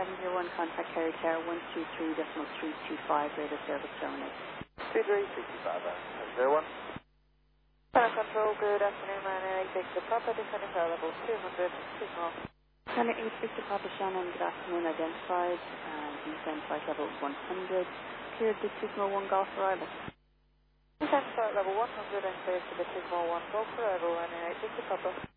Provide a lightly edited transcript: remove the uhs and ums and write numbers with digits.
701 contact carrier tower 123.325 radio service terminate. 2365, 01. Fire control, good afternoon, Ryanair 86 to Papa, descending power level 200, signal. Ryanair 86 to Papa Shannon, good afternoon, identified, descend flight level 100, cleared the signal 1 Golf arrival. Descend flight level 100 and cleared to the signal 1 Golf arrival, Ryanair 86 to Papa.